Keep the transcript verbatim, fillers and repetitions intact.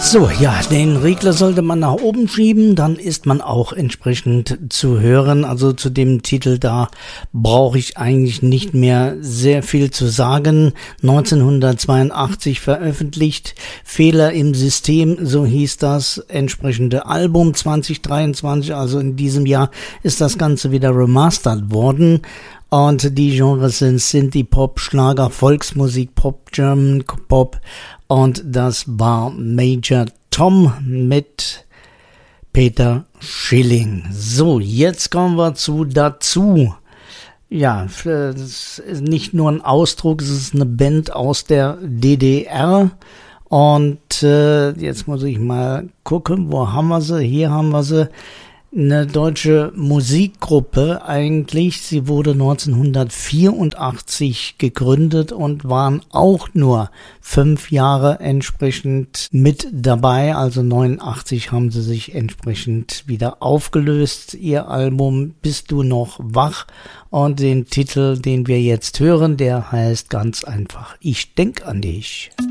So, ja, den Regler sollte man nach oben schieben, dann ist man auch entsprechend zu hören. Also zu dem Titel da brauche ich eigentlich nicht mehr sehr viel zu sagen. neunzehnhundertzweiundachtzig veröffentlicht, Fehler im System, so hieß das entsprechende Album. Zwanzig dreiundzwanzig, also in diesem Jahr, ist das Ganze wieder remastert worden. Und die Genres sind Synthie-Pop, Schlager, Volksmusik, Pop, German Pop. Und das war Major Tom mit Peter Schilling. So, jetzt kommen wir zu Dazu. Ja, das ist nicht nur ein Ausdruck, es ist eine Band aus der D D R. Und äh, jetzt muss ich mal gucken, wo haben wir sie? Hier haben wir sie. Eine deutsche Musikgruppe eigentlich. Sie wurde neunzehnhundertvierundachtzig gegründet und waren auch nur fünf Jahre entsprechend mit dabei. Also neunundachtzig haben sie sich entsprechend wieder aufgelöst. Ihr Album Bist du noch wach? Und den Titel, den wir jetzt hören, der heißt ganz einfach Ich denk an dich.